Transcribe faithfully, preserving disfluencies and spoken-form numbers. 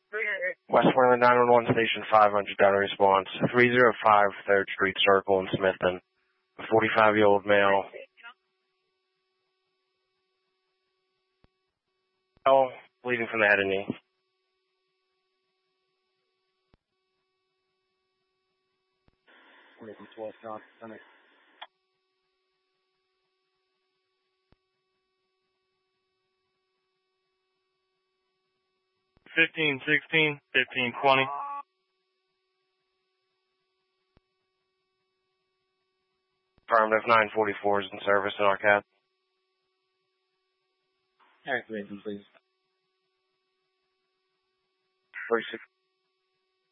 Westmoreland nine one one Station five hundred down response. three oh five third Street Circle in Smithton. A forty-five-year-old male. Oh, bleeding from the head and knee. Fifteen sixteen, fifteen twenty. Affirmative nine forty-four is in service in our cab. Activation, please. Three six